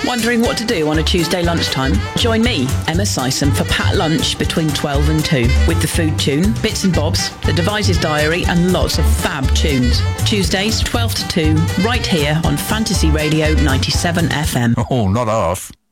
Wondering what to do on a Tuesday lunchtime? Join me, Emma Sison, for Pat Lunch between 12 and 2 with the Food Tune, Bits and Bobs, the Devices Diary and lots of fab tunes. Tuesdays 12 to 2 right here on Fantasy Radio 97 FM. Oh, not half.